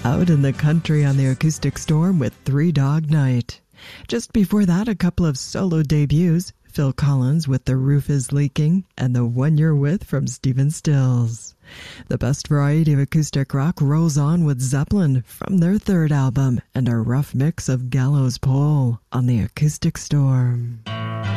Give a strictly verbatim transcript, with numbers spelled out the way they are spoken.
Out in the Country on the Acoustic Storm with Three Dog Night. Just before that, a couple of solo debuts, Phil Collins with The Roof is Leaking and The One You're With from Stephen Stills. The best variety of acoustic rock rolls on with Zeppelin from their third album and a rough mix of Gallows Pole on the Acoustic Storm.